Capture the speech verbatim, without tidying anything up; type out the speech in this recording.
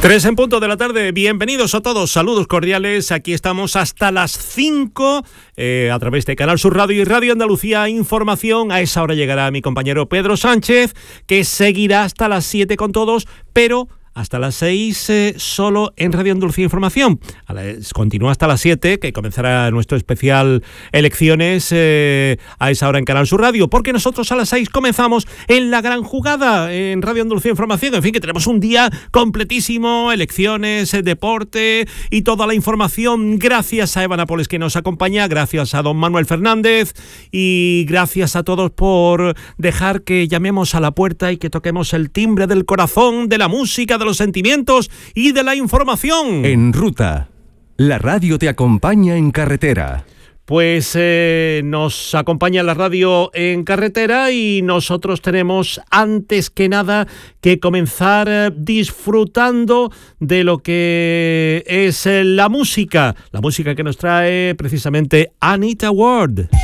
Tres en punto de la tarde, bienvenidos a todos, saludos cordiales, aquí estamos hasta las cinco eh, a través de Canal Sur Radio y Radio Andalucía Información. A esa hora llegará mi compañero Pedro Sánchez, que seguirá hasta las siete con todos, pero hasta las seis eh, solo en Radio Andalucía Información. A la, continúa hasta las siete, que comenzará nuestro especial Elecciones eh, a esa hora en Canal Sur Radio, porque nosotros a las seis comenzamos en La Gran Jugada en Radio Andalucía Información. En fin, que tenemos un día completísimo, elecciones, eh, deporte y toda la información. Gracias a Eva Nápoles, que nos acompaña, gracias a don Manuel Fernández y gracias a todos por dejar que llamemos a la puerta y que toquemos el timbre del corazón, de la música, de los sentimientos y de la información. En Ruta, la radio te acompaña en carretera. Pues eh, nos acompaña la radio en carretera y nosotros tenemos antes que nada que comenzar eh, disfrutando de lo que es eh, la música, la música que nos trae precisamente Anita Ward.